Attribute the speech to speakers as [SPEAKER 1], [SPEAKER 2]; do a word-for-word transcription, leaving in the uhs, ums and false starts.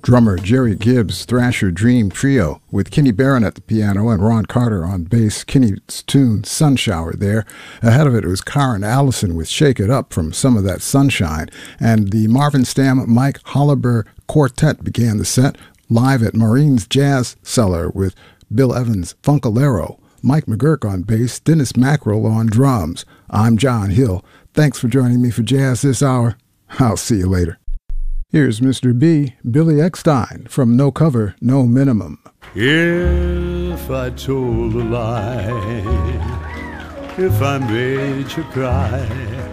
[SPEAKER 1] drummer Jerry Gibbs' Thrasher Dream Trio with Kenny Barron at the piano and Ron Carter on bass. Kenny's tune Sun Shower there. Ahead of it, it was Karen Allison with Shake It Up from Some of That Sunshine. And the Marvin Stamm Mike Holliber Quartet began the set live at Maureen's Jazz Cellar with Bill Evans' Funkalero, Mike McGurk on bass, Dennis Mackerel on drums. I'm John Hill. Thanks for joining me for jazz this hour. I'll see you later. Here's Mister B, Billy Eckstine, from No Cover, No Minimum.
[SPEAKER 2] If I told a lie, if I made you cry,